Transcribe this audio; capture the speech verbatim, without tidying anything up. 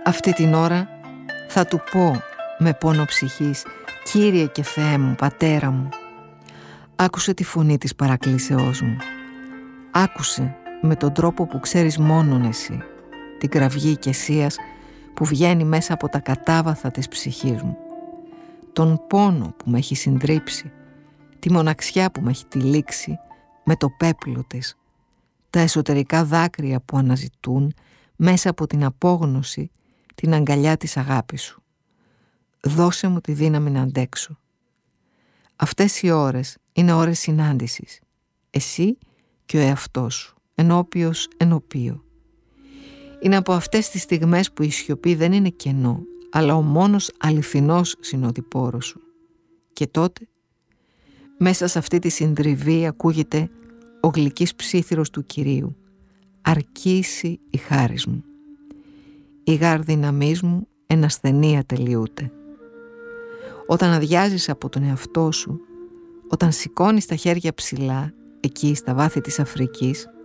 Αυτή την ώρα θα του πω με πόνο ψυχής: «Κύριε και Θεέ μου, Πατέρα μου». Άκουσε τη φωνή της παρακλήσεώς μου. Άκουσε με τον τρόπο που ξέρεις μόνον εσύ την κραυγή οικεσίας που βγαίνει μέσα από τα κατάβαθα της ψυχής μου, τον πόνο που με έχει συντρίψει, τη μοναξιά που με έχει τυλίξει με το πέπλο της, τα εσωτερικά δάκρυα που αναζητούν μέσα από την απόγνωση την αγκαλιά της αγάπης σου. Δώσε μου τη δύναμη να αντέξω. Αυτές οι ώρες είναι ώρες συνάντησης, εσύ και ο εαυτός σου, ενώπιος ενωπίο. Είναι από αυτές τις στιγμές που η σιωπή δεν είναι κενό, αλλά ο μόνος αληθινός συνοδοιπόρος σου. Και τότε, μέσα σε αυτή τη συντριβή ακούγεται ο γλυκής ψίθυρος του Κυρίου: «Αρκήσει η χάρις μου. Η γάρ δύναμής μου εν ασθενεία τελειούται». Όταν αδειάζεις από τον εαυτό σου, όταν σηκώνεις τα χέρια ψηλά, εκεί στα βάθη της Αφρικής,